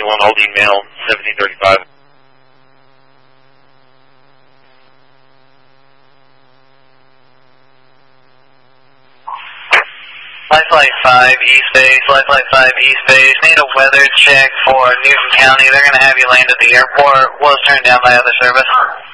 21, holding mail, 1735. Lifeline 5 East Base, Lifeline 5 East Base. Need a weather check for Newton County. They're going to have you land at the airport. Was turned down by other service.